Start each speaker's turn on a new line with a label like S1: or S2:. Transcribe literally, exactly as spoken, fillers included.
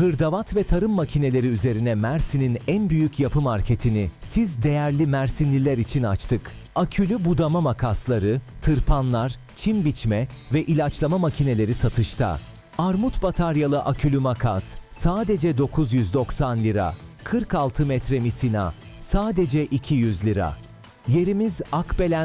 S1: Hırdavat ve tarım makineleri üzerine Mersin'in en büyük yapı marketini siz değerli Mersinliler için açtık. Akülü budama makasları, tırpanlar, çim biçme ve ilaçlama makineleri satışta. Armut bataryalı akülü makas sadece dokuz yüz doksan lira. kırk altı metre misina sadece iki yüz lira. Yerimiz Akbelen